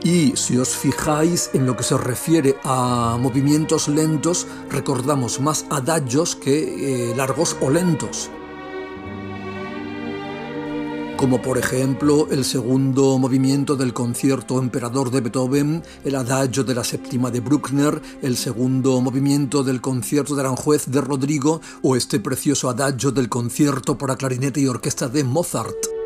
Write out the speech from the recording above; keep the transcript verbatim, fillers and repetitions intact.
Y si os fijáis en lo que se refiere a movimientos lentos, recordamos más adagios que eh, largos o lentos. Como por ejemplo el segundo movimiento del concierto Emperador de Beethoven, el adagio de la séptima de Bruckner, el segundo movimiento del concierto de Aranjuez de Rodrigo o este precioso adagio del concierto para clarinete y orquesta de Mozart.